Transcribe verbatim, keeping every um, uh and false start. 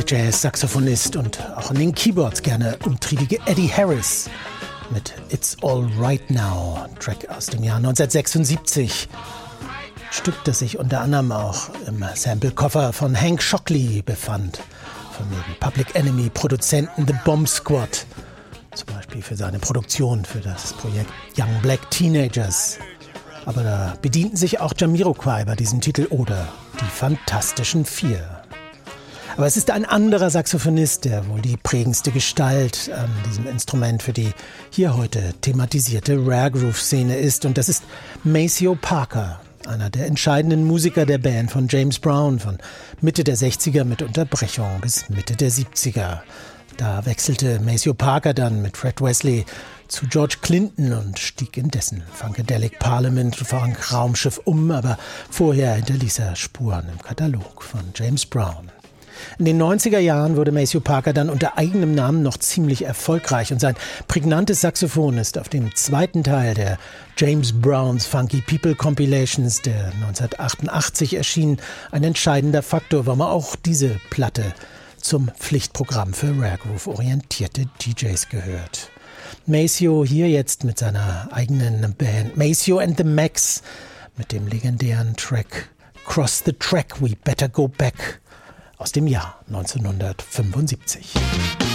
bekannte Jazz-Saxophonist und auch an den Keyboards gerne umtriebige Eddie Harris mit It's All Right Now, Track aus dem Jahr neunzehnhundertsechsundsiebzig. Stück, das sich unter anderem auch im Sample-Koffer von Hank Shocklee befand, von dem Public Enemy-Produzenten The Bomb Squad, zum Beispiel für seine Produktion für das Projekt Young Black Teenagers. Aber da bedienten sich auch Jamiroquai bei diesem Titel oder die Fantastischen Vier. Aber es ist ein anderer Saxophonist, der wohl die prägendste Gestalt an diesem Instrument für die hier heute thematisierte Rare-Groove-Szene ist. Und das ist Maceo Parker, einer der entscheidenden Musiker der Band von James Brown von Mitte der sechziger mit Unterbrechung bis Mitte der siebziger. Da wechselte Maceo Parker dann mit Fred Wesley zu George Clinton und stieg in dessen Funkadelic Parliament Funk Raumschiff um, aber vorher hinterließ er Spuren im Katalog von James Brown. In den neunziger Jahren wurde Maceo Parker dann unter eigenem Namen noch ziemlich erfolgreich und sein prägnantes Saxophon ist auf dem zweiten Teil der James Brown's Funky People Compilations, der neunzehnhundertachtundachtzig erschien, ein entscheidender Faktor, warum auch diese Platte zum Pflichtprogramm für Rare-Groove-orientierte D Js gehört. Maceo hier jetzt mit seiner eigenen Band Maceo and the Max mit dem legendären Track Cross the Track, We Better Go Back aus dem Jahr neunzehnhundertfünfundsiebzig.